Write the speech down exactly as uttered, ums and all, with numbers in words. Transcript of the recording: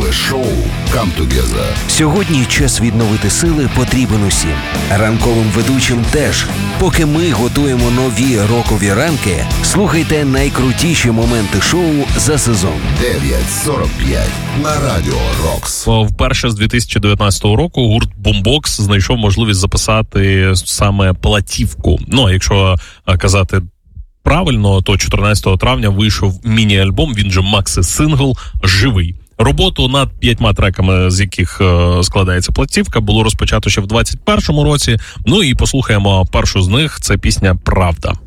ранкове шоу «Come Together». Сьогодні час відновити сили потрібен усім. Ранковим ведучим теж. Поки ми готуємо нові рокові ранки, слухайте найкрутіші моменти шоу за сезон. дев'ять сорок п'ять на Радіо Рокс. Вперше з дві тисячі дев'ятнадцятого року гурт Boombox знайшов можливість записати саме платівку. Ну, якщо казати правильно, то чотирнадцятого травня вийшов міні-альбом, він же макси-сингл «Живий». Роботу над п'ятьма треками, з яких е, складається платівка, було розпочато ще в двадцять першому році. Ну і послухаємо першу з них, це пісня «Правда».